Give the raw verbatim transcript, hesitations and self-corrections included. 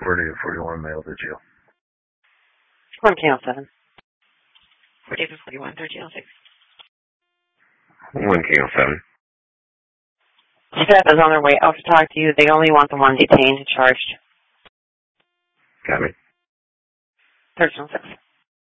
forty or forty-one mail to jail. One K L seven. David forty-one, thirteen oh six. One K L seven. Staff is on their way out to talk to you. They only want the one detained and charged. Got me. thirteen oh six.